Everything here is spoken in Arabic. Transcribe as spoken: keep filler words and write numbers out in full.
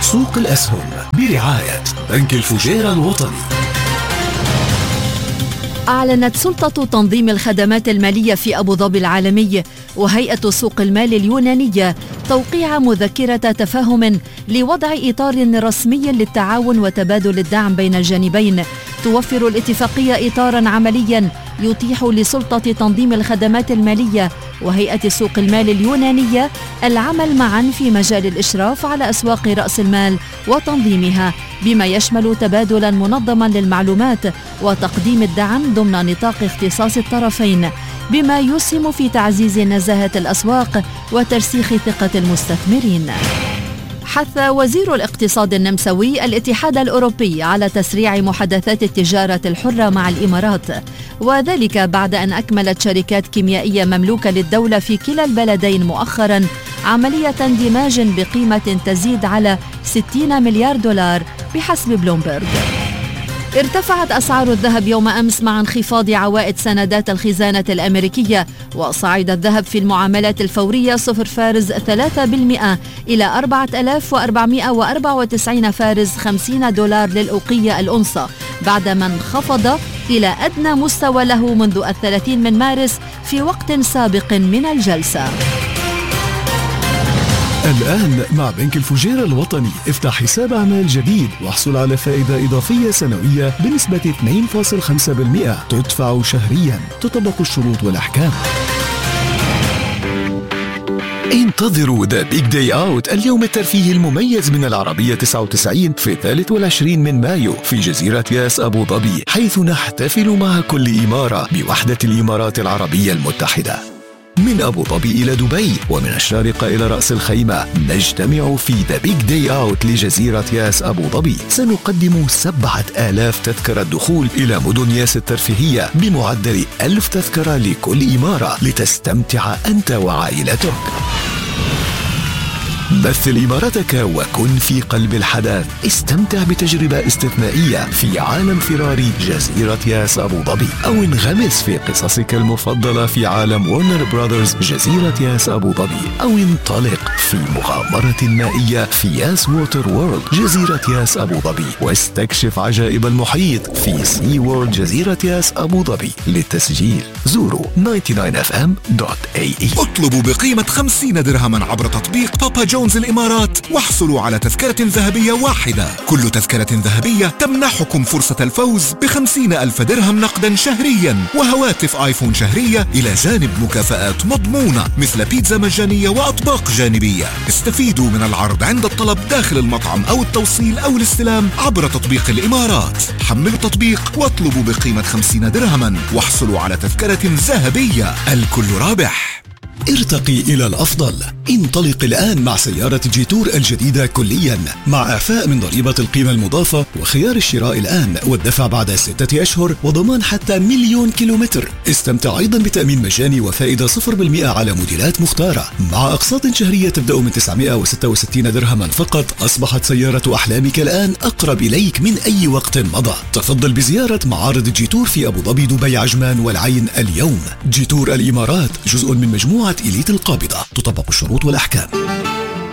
سوق الأسهم برعاية بنك الفجيرة الوطني. أعلنت سلطة تنظيم الخدمات المالية في أبو ظبي العالمي وهيئة سوق المال اليونانية توقيع مذكرة تفاهم لوضع إطار رسمي للتعاون وتبادل الدعم بين الجانبين. توفر الاتفاقية إطاراً عملياً يتيح لسلطة تنظيم الخدمات المالية وهيئة سوق المال اليونانية العمل معاً في مجال الإشراف على أسواق رأس المال وتنظيمها، بما يشمل تبادلاً منظماً للمعلومات وتقديم الدعم ضمن نطاق اختصاص الطرفين، بما يسهم في تعزيز نزاهة الأسواق وترسيخ ثقة المستثمرين. حث وزير الاقتصاد النمساوي الاتحاد الأوروبي على تسريع محادثات التجارة الحرة مع الإمارات، وذلك بعد أن أكملت شركات كيميائية مملوكة للدولة في كلا البلدين مؤخراً عملية اندماج بقيمة تزيد على ستين مليار دولار بحسب بلومبرغ. ارتفعت أسعار الذهب يوم أمس مع انخفاض عوائد سندات الخزانة الأمريكية، وصعد الذهب في المعاملات الفورية صفر فارز ثلاثة بالمئة إلى أربعة آلاف وأربعمئة وأربعة وتسعين فارز خمسين دولار للأوقية الأونصة، بعدما انخفض إلى أدنى مستوى له منذ الثلاثين من مارس في وقت سابق من الجلسة. الآن مع بنك الفجيرة الوطني افتح حساب أعمال جديد واحصل على فائدة إضافية سنوية بنسبة اثنين فاصلة خمسة بالمئة تدفع شهريا، تطبق الشروط والأحكام. انتظروا ذا بيج داي اوت، اليوم الترفيهي المميز من العربية تسعة وتسعين في الثالث والعشرين من مايو في جزيرة ياس أبو ظبي، حيث نحتفل مع كل إمارة بوحدة الإمارات العربية المتحدة. من أبو ظبي إلى دبي ومن الشارقة إلى رأس الخيمة نجتمع في ذا بيج داي أوت لجزيرة ياس أبو ظبي. سنقدم سبعة آلاف تذكرة دخول إلى مدن ياس الترفيهية بمعدل ألف تذكرة لكل إمارة لتستمتع أنت وعائلتك. مثل إمارتك وكن في قلب الحدث، استمتع بتجربة استثنائية في عالم فراري جزيرة ياس أبو ظبي، أو انغمس في قصصك المفضلة في عالم وورنر براذرز جزيرة ياس أبو ظبي، أو انطلق في مغامرة مائية في ياس ووتر وورلد جزيرة ياس أبو ظبي، واستكشف عجائب المحيط في سي وورلد جزيرة ياس أبو ظبي. للتسجيل زوروا تسعة وتسعين إف إم دوت إيه إي. اطلبوا بقيمة خمسين درهما عبر تطبيق بابا جونز الإمارات واحصلوا على تذكرة ذهبية واحدة. كل تذكرة ذهبية تمنحكم فرصة الفوز بخمسين ألف درهم نقدا شهريا وهواتف آيفون شهرية، إلى جانب مكافآت مضمونة مثل بيتزا مجانية وأطباق جانبية. استفيدوا من العرض عند الطلب داخل المطعم أو التوصيل أو الاستلام عبر تطبيق الإمارات. حملوا التطبيق واطلبوا بقيمة خمسين درهما واحصلوا على تذكرة ذهبية. الكل رابح. ارتقي إلى الأفضل. انطلق الآن مع سيارة جيتور الجديدة كليا، مع إعفاء من ضريبة القيمة المضافة وخيار الشراء الآن والدفع بعد ستة أشهر وضمان حتى مليون كيلومتر. استمتع أيضا بتأمين مجاني وفائدة صفر بالمئة على موديلات مختارة مع أقساط شهرية تبدأ من تسعمئة وستة وستين درهما فقط. أصبحت سيارة أحلامك الآن أقرب إليك من أي وقت مضى. تفضل بزيارة معارض جيتور في أبو ظبي، دبي، عجمان والعين اليوم. جيتور الإمارات جزء من مجموعة إليت القابضة، تطبق الشروط والأحكام.